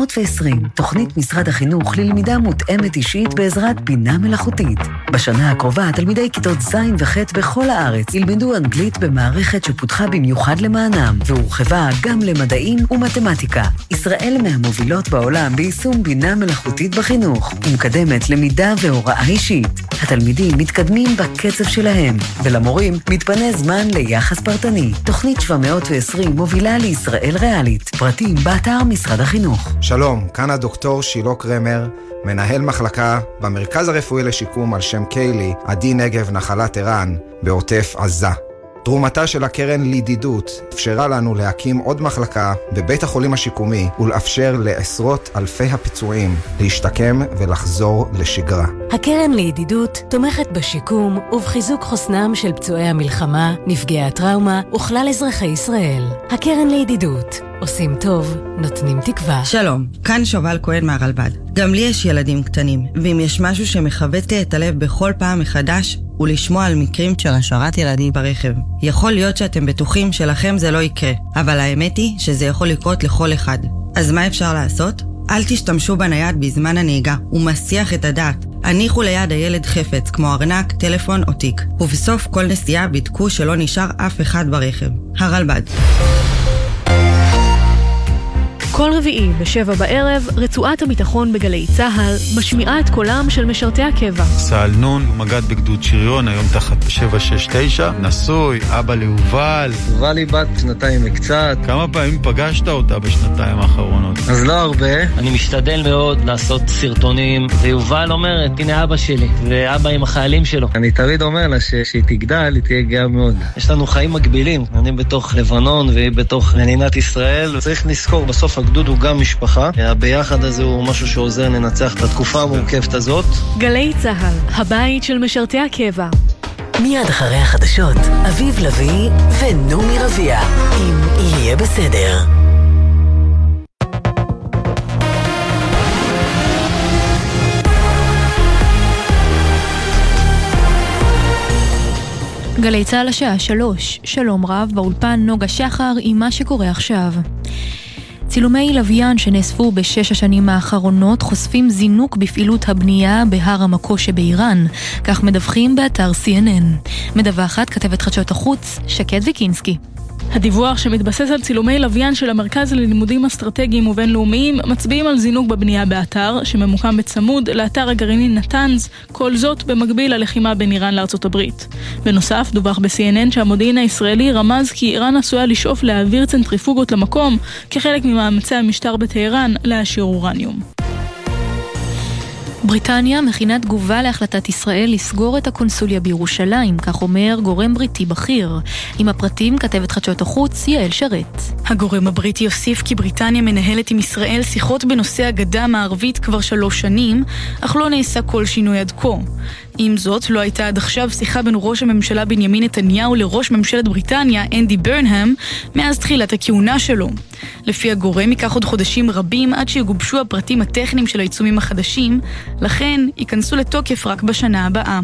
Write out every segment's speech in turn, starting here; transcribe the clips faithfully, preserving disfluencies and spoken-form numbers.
מאות ועשרים, תוכנית משרד החינוך ללמידה מותאמת אישית בעזרת בינה מלאכותית. בשנה הקרובה, תלמידי כיתות ז' וח' בכל הארץ ילמדו אנגלית במערכת שפותחה במיוחד למענם, והורחבה גם למדעים ומתמטיקה. ישראל מהמובילות בעולם ביישום בינה מלאכותית בחינוך, ומקדמת למידה והוראה אישית. התלמידים מתקדמים בקצב שלהם, ולמורים מתפנה זמן ליחס פרטני. תוכנית שבע מאות ועשרים מובילה לישראל ריאלית. פרטים באתר משרד החינוך. שלום, כאן הדוקטור שילה קרמר, מנהל מחלקה במרכז הרפואי לשיקום על שם קיילי, עדי נגב נחלת ערן, בעוטף עזה. תרומתה של הקרן לידידות אפשרה לנו להקים עוד מחלקה בבית החולים השיקומי ולאפשר לעשרות אלפי הפצועים להשתקם ולחזור לשגרה. הקרן לידידות תומכת בשיקום ובחיזוק חוסנם של פצועי המלחמה, נפגעי הטראומה וכלל אזרחי ישראל. הקרן לידידות, עושים טוב, נותנים תקווה. שלום, כאן שובל כהן מהרלב"ד. גם לי יש ילדים קטנים, ואם יש משהו שמחווט לי את הלב בכל פעם מחדש, הוא לשמוע על מקרים של השארת ילדים ברכב. יכול להיות שאתם בטוחים שלכם זה לא יקרה, אבל האמת היא שזה יכול לקרות לכל אחד. אז מה אפשר לעשות? אל תשתמשו בנייד בזמן הנהיגה, הוא מסיח את הדעת. הניחו ליד הילד חפץ, כמו ארנק, טלפון או תיק. ובסוף כל נסיעה בדקו שלא נשאר אף אחד ברכב. הרלב"ד. כל רביעי בשבע בערב, רצועת הביטחון בגלי צהל משמיעה את קולם של משרתי הקבע. סהל נון, מגד בגדוד שריון, היום תחת שבע שש תשע, נשוי, אבא ליובל. יובל היא בת שנתיים וקצת. כמה פעמים פגשת אותה בשנתיים האחרונות? אז לא הרבה. אני משתדל מאוד לעשות סרטונים, ויובל אומרת, הנה אבא שלי, ואבא עם החיילים שלו. אני תמיד אומר לה שהיא תגדל, היא תהיה גאה מאוד. יש לנו חיים מקבילים, אני בתוך לבנון והיא בתוך מדינת ישראל. צריך לזכור בסוף הגדוד הוא גם משפחה. הביחד הזה הוא משהו שעוזר לנצח את התקופה המורכבת הזאת. גלי צהל, הבית של משרתי הקבע. מיד אחרי החדשות, אביב לוי ונומי רביע, אם יהיה בסדר. גלי צהל השעה שלוש, שלום רב, באולפן נוגה שחר עם מה שקורה עכשיו. צילומי לוויין שנאספו בשש השנים האחרונות חושפים זינוק בפעילות הבנייה בהר המקו שבאיראן, כך מדווחים באתר סי אן אן. מדווחת כתבת חדשות החוץ שקד ויקינסקי. הדיווח שמתבסס על צילומי לוויין של המרכז ללימודים אסטרטגיים ובינלאומיים מצביעים על זינוק בבנייה באתר שממוקם בצמוד לאתר הגרעיני נתנז, כל זאת במקביל ללחימה בין איראן לארצות הברית. בנוסף, דווח ב-סי אן אן שהמודיעין הישראלי רמז כי איראן עשויה לשאוף להעביר צנטריפוגות למקום כחלק ממאמצי המשטר בטהרן להעשיר אורניום. בריטניה מכינה תגובה להחלטת ישראל לסגור את הקונסוליה בירושלים, כך אומר גורם בריטי בכיר. עם הפרטים כתבת חדשות החוץ יעל שרת. הגורם הבריטי יוסיף כי בריטניה מנהלת עם ישראל שיחות בנושא הגדה המערבית כבר שלוש שנים, אך לא נעשה כל שינוי עד כה. עם זאת, לא הייתה עד עכשיו שיחה בין ראש הממשלה בנימין נתניהו לראש ממשלת בריטניה, אנדי ברנהאם, מאז תחילת הכהונה שלו. לפי הגורם, ייקח עוד חודשים רבים עד שיגובשו הפרטים הטכניים של העיצומים החדשים, לכן ייכנסו לתוקף רק בשנה הבאה.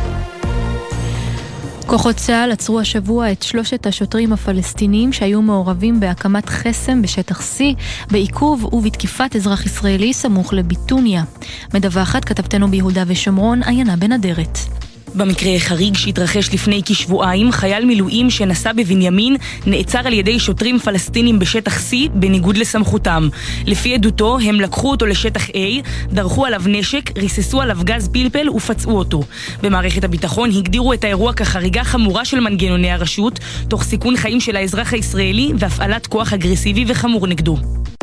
כוחות צה"ל עצרו השבוע את שלושת השוטרים הפלסטינים שהיו מעורבים בהקמת חסם בשטח C, בעיכוב ובתקיפת אזרח ישראלי סמוך לביטוניה. מדווחת כתבתנו ביהודה ושומרון, עיינה בן אדרת. במקרה חריג שהתרחש לפני כשבועיים, חייל מילואים שנסע בבנימין נעצר על ידי שוטרים פלסטינים בשטח C בניגוד לסמכותם. לפי עדותו, הם לקחו אותו לשטח A, דרכו עליו נשק, ריססו עליו גז פלפל ופצעו אותו. במערכת הביטחון הגדירו את האירוע כחריגה חמורה של מנגנוני הרשות, תוך סיכון חיים של האזרח הישראלי והפעלת כוח אגרסיבי וחמור נגדו.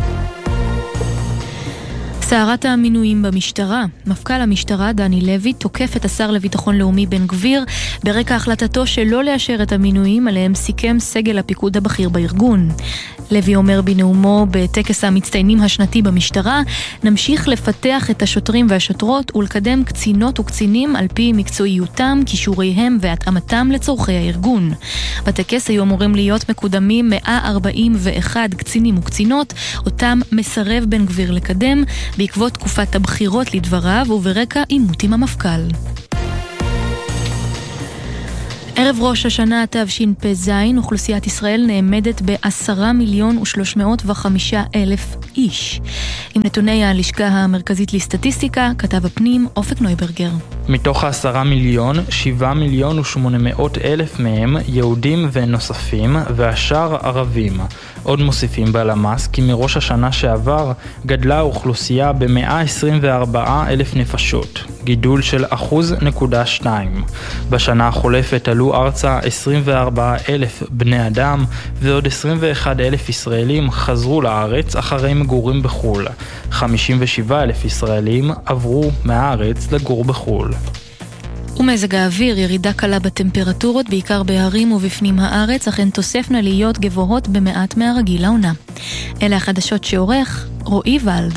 סערת המינויים במשטרה. מפכ"ל המשטרה דני לוי תוקף את השר לביטחון לאומי בן גביר ברקע החלטתו שלא לאשר את המינויים עליהם סיכם סגל הפיקוד הבכיר בארגון. לוי אומר בנאומו בטקס המצטיינים השנתי במשטרה, נמשיך לפתח את השוטרים והשוטרות ולקדם קצינות וקצינים על פי מקצועיותם, כישוריהם והתאמתם לצורכי הארגון. בטקס היו אמורים להיות מקודמים מאה ארבעים ואחד קצינים וקצינות, אותם מסרב בן גביר לקדם בעקבות תקופת הבחירות לדבריו וברקע עימות עם המפכ"ל. ערב ראש השנה תשפ"ז, אוכלוסיית ישראל נעמדת בעשרה מיליון ושלוש מאות וחמישה אלף איש. עם נתוני הלשכה המרכזית לסטטיסטיקה, כתב הפנים אופק נויברגר. מתוך העשרה מיליון, שבעה מיליון ושמונה מאות אלף מהם יהודים ונוספים, והשאר ערבים. עוד מוסיפים בלמ"ס כי מראש השנה שעבר גדלה האוכלוסייה ב-מאה עשרים וארבעה אלף נפשות, גידול של אחוז נקודה שתיים. בשנה החולפת עלו ארצה עשרים וארבעה אלף בני אדם, ועוד עשרים ואחד אלף ישראלים חזרו לארץ אחרי מגורים בחול. חמישים ושבעה אלף ישראלים עברו מהארץ לגור בחול. ומזג האוויר, ירידה קלה בטמפרטורות, בעיקר בהרים ובפנים הארץ, אך הן תוספנה להיות גבוהות במעט מהרגיל לעונה. אלה החדשות שעורך רועי ולד.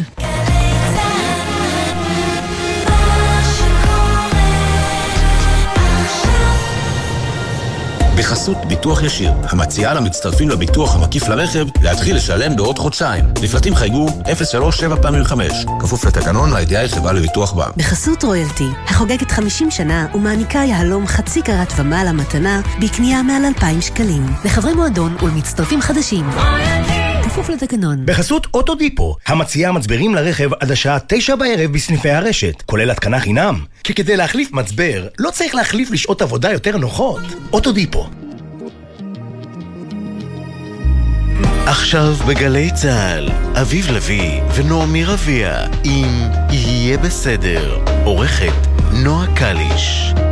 בחסות ביטוח ישיר, המציעה למצטרפים לביטוח המקיף לרכב להתחיל לשלם בעוד חודשיים. לפרטים חייגו אפס שלוש שבע פעמים חמש. כפוף לתקנון, הידיעה היא חברה לביטוח בע"מ. בחסות רויאלטי, החוגגת חמישים שנה ומעניקה יהלום חצי קרת ומעלה מתנה בקנייה מעל אלפיים שקלים. לחברי מועדון ולמצטרפים חדשים. כפוף לתקנון. בחסות אוטודיפו, המציעה מצברים לרכב עד השעה תשע בערב בסניפי הרשת, כולל התקנה חינם. כי כדי להחליף מצבר, לא צריך להחליף לשעות עבודה יותר נוחות. אוטודיפו. עכשיו בגלי צהל, אביב לוי ונעמי רביע עם יהיה בסדר, עורכת נועה קליש.